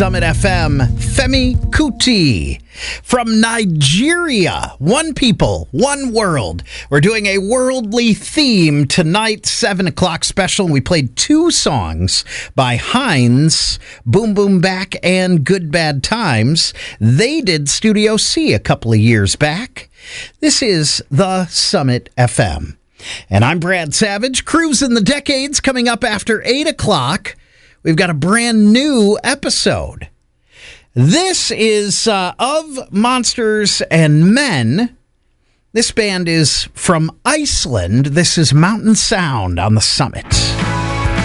Summit FM, Femi Kuti from Nigeria. One people, one world. We're doing a worldly theme tonight, 7 o'clock special. We played two songs by Heinz, Boom Boom Back and Good Bad Times. They did Studio C a couple of years back. This is the Summit FM. And I'm Brad Savage, cruising the decades coming up after 8 o'clock. We've got a brand new episode. This is of Monsters and Men. This band is from Iceland. This is Mountain Sound on the Summit.